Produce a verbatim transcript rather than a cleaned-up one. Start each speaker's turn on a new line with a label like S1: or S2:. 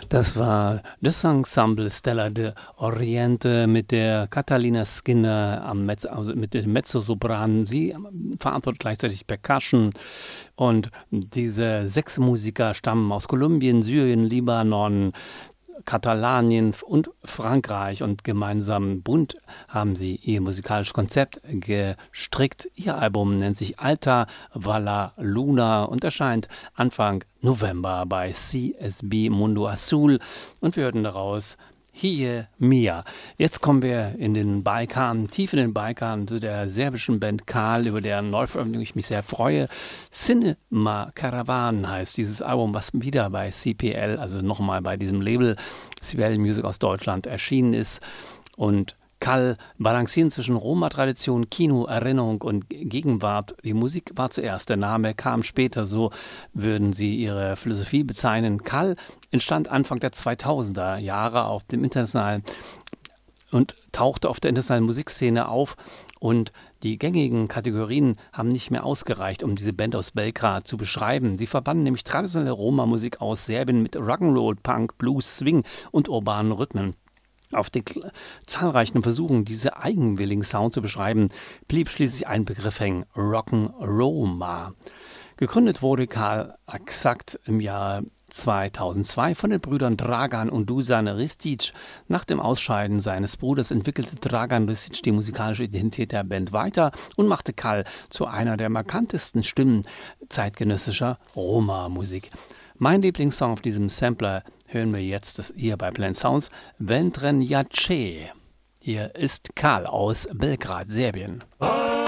S1: Das war das Ensemble Stella de Oriente mit der Catalina Skinner am Mezz, also mit dem Mezzosopran. Sie verantwortet gleichzeitig Percussion. Und diese sechs Musiker stammen aus Kolumbien, Syrien, Libanon, Katalanien und Frankreich, und gemeinsam bunt haben sie ihr musikalisches Konzept gestrickt. Ihr Album nennt sich Alta Vala Luna und erscheint Anfang November bei C S B Mundo Azul, und wir hörten daraus Hije Mia. Jetzt kommen wir in den Balkan, tief in den Balkan, zu der serbischen Band Kal, über deren Neuveröffentlichung ich mich sehr freue. Cinema Caravan heißt dieses Album, was wieder bei C P L, also nochmal bei diesem Label C P L Music aus Deutschland erschienen ist. Und Kal balancieren zwischen Roma-Tradition, Kino, Erinnerung und Gegenwart. Die Musik war zuerst, der Name kam später, so würden sie ihre Philosophie bezeichnen. Kal entstand Anfang der zweitausender Jahre auf dem internationalen und tauchte auf der internationalen Musikszene auf, und die gängigen Kategorien haben nicht mehr ausgereicht, um diese Band aus Belgrad zu beschreiben. Sie verbanden nämlich traditionelle Roma-Musik aus Serbien mit Rock'n'Roll, Punk, Blues, Swing und urbanen Rhythmen. Auf den zahlreichen Versuchen, diese eigenwilligen Sound zu beschreiben, blieb schließlich ein Begriff hängen: Rock'n'Roma. Gegründet wurde Kal exakt im Jahr zweitausendzwei von den Brüdern Dragan und Dusan Ristic. Nach dem Ausscheiden seines Bruders entwickelte Dragan Ristic die musikalische Identität der Band weiter und machte Kal zu einer der markantesten Stimmen zeitgenössischer Roma-Musik. Mein Lieblingssong auf diesem Sampler hören wir jetzt das hier bei Planet Sounds, Ventren Jace. Hier ist Kal aus Belgrad, Serbien.